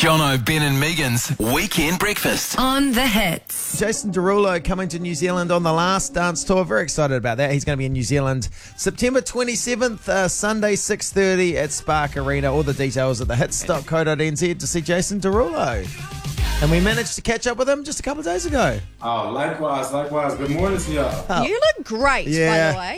Jono, Ben and Megan's Weekend Breakfast. On the hits. Jason Derulo coming to New Zealand on the Last Dance Tour. Very excited about that. He's going to be in New Zealand September 27th, Sunday 6:30 at Spark Arena. All the details at thehits.co.nz to see Jason Derulo. And we managed to catch up with him just a couple of days ago. Oh, likewise. Good morning to y'all. You look great, by the way.